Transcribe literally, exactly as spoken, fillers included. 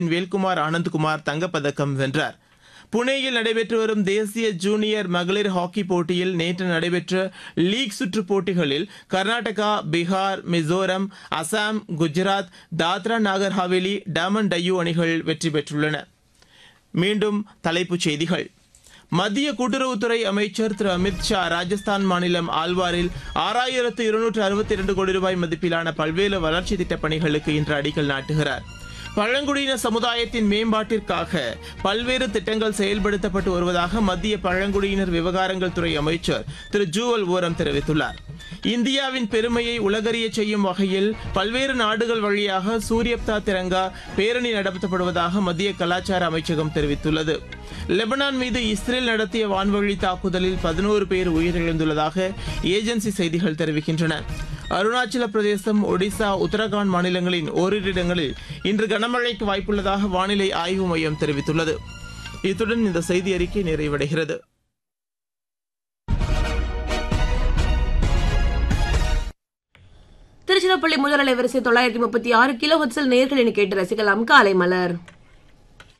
வேல்குமார் ஆனந்த்குமார் தங்கப்பதக்கம் வென்றார். புனேயில் நடைபெற்று வரும் தேசிய ஜூனியர் மகளிர் ஹாக்கி போட்டியில் நேற்று நடைபெற்ற லீக் சுற்று போட்டிகளில் கர்நாடகா, பீகார், மிசோரம், அசாம், குஜராத், தாத்ரா நாகர் ஹவேலி, டாமன் டையூ அணிகள் வெற்றி பெற்றுள்ளன. மீண்டும் தலைப்புச் செய்திகள். மத்திய கூட்டுறவுத்துறை அமைச்சர் திரு அமித் ஷா ராஜஸ்தான் மாநிலம் ஆல்வாரில் ஆறாயிரத்து இருநூற்று அறுபத்தி இரண்டு கோடி ரூபாய் மதிப்பிலான பல்வேறு வளர்ச்சி திட்டப் பணிகளுக்கு இன்று அடிக்கல் நாட்டுகிறார். பழங்குடியின சமுதாயத்தின் மேம்பாட்டிற்காக பல்வேறு திட்டங்கள் செயல்படுத்தப்பட்டு வருவதாக மத்திய பழங்குடியினர் விவகாரங்கள் துறை அமைச்சர் திரு ஜூவல் ஓரம் தெரிவித்துள்ளார். இந்தியாவின் பெருமையை உலகறிய செய்யும் வகையில் பல்வேறு நாடுகள் வழியாக சூரியப்தா திரங்கா பேரணி நடத்தப்படுவதாக மத்திய கலாச்சார அமைச்சகம் தெரிவித்துள்ளது. லெபனான் மீது இஸ்ரேல் நடத்திய வான்வழி தாக்குதலில் பதினோரு பேர் உயிரிழந்துள்ளதாக ஏஜென்சி செய்திகள் தெரிவிக்கின்றன. அருணாச்சல பிரதேசம், ஒடிசா, உத்தரகாண்ட் மாநிலங்களின் ஓரிரு இடங்களில் இன்று கனமழைக்கு வாய்ப்புள்ளதாக வானிலை ஆய்வு மையம் தெரிவித்துள்ளது. இத்துடன் இந்த செய்தி அறிக்கை நிறைவடைகிறது. திருச்சிராப்பள்ளி முதல் அலைவரிசை தொள்ளாயிரத்தி முப்பத்தி ஆறு கிலோ ஹெர்ட்ஸில் நேயர்கள் என கேட்டு ரசிக்கலாம் காலை மலர்.